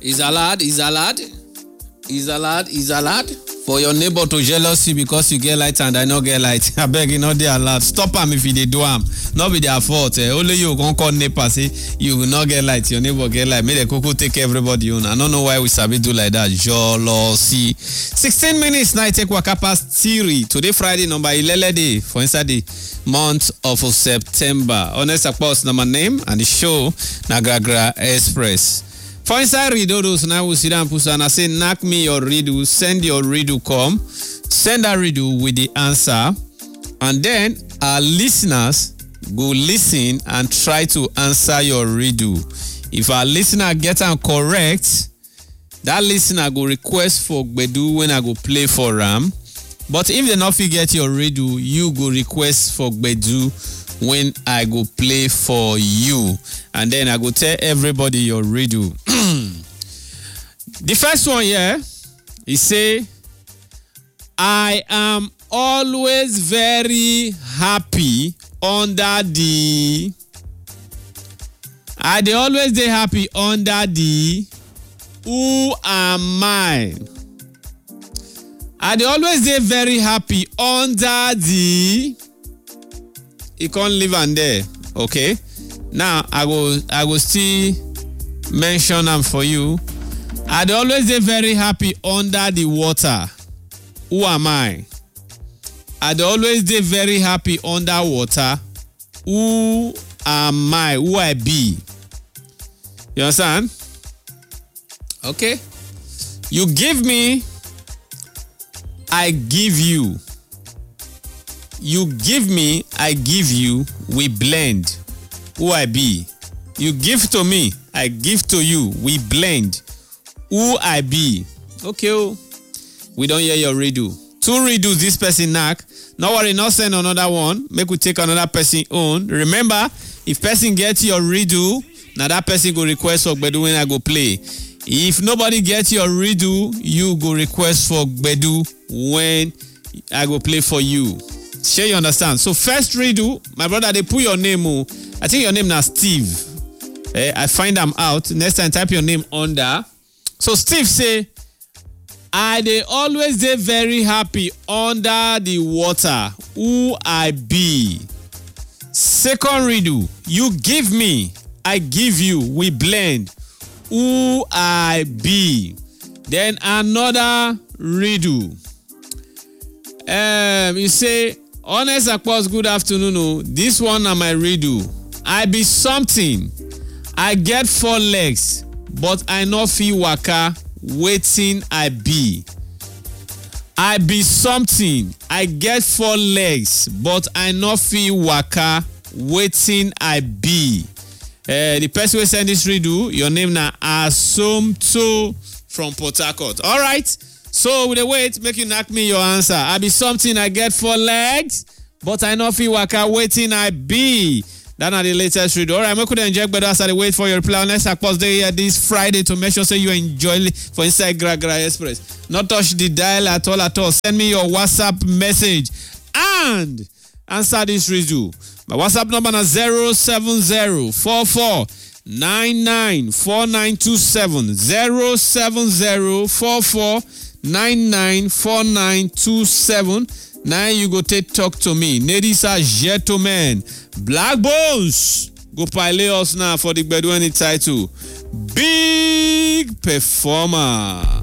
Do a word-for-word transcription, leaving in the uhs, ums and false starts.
Is allowed, is allowed, is allowed, is allowed for your neighbor to jealousy because you get light and I no get light. I beg you, not they allowed. Stop am if you dey do am. Not be their fault. Eh? Only you gon call neighbor say you will not get light. Your neighbor get light. Make the cuckoo take everybody on. I don't know why we sabi do like that. Jealousy. Sixteen minutes now. Take waka past three. Today Friday number eleven day for inside the month of September. Honest Akpos na my name and the show na Gragra Express. For inside riddles, now we sit down and I say, knock me your riddle, send your riddle come, send that riddle with the answer, and then our listeners go listen and try to answer your riddle. If our listener get am correct, that listener go request for Gbedu when I go play for Ram. But if they not fit get your riddle, you go request for Gbedu when I go play for you. And then I go tell everybody your riddle. The first one here, he say, I am always very happy under the... I dey always dey happy under the... Who am I? I dey always dey very happy under the... You can't live on there, okay? Now I go, I go still mention them for you. I dey always dey very happy under the water. Who am I? I dey always dey very happy underwater. Who am I? Who I be? You understand? Okay. You give me, I give you. You give me, I give you, we blend. Who I be? You give to me, I give to you, we blend. Who I be? Okay, oh. We don't hear your riddle. Two riddles this person knack. No worry, not send another one. Make we take another person on. Remember, if person gets your riddle, now that person go request for Gbedu when I go play. If nobody gets your riddle, you go request for Gbedu when I go play for you. Sure you understand. So first riddle, my brother, they put your name. Oh, I think your name now Steve. Eh, I find them out. Next time type your name under. So Steve say, I dey always dey very happy under the water. Who I be? Second riddle, you give me, I give you, we blend. Who I be? Then another riddle. Um, you say, honest Akpos, good afternoon. Oh. This one na my riddle. I be something. I get four legs, but I no fit waka. Waiting I be. I be something. I get four legs, but I no fit waka. Waiting I be. Uh, the person who send this riddle, your name na Asomto from Port Harcourt. All right. So with the wait, make you knock me your answer. I be something, I get four legs, but I no fit waka. Waiting I be. That's not the latest riddle. All right, we could enjoy better as I wait for your reply. Let's pause there here this Friday to make sure say you enjoy for Inside Gragra Express. Not touch the dial at all at all. Send me your WhatsApp message and answer this riddle. My WhatsApp number is zero seven zero four four nine nine four nine two seven. zero seven zero four four nine nine four nine two seven. Now you go take talk to me. Ladies and gentlemen, Black Bones go pilot us now for the Gbedu title. Big performer.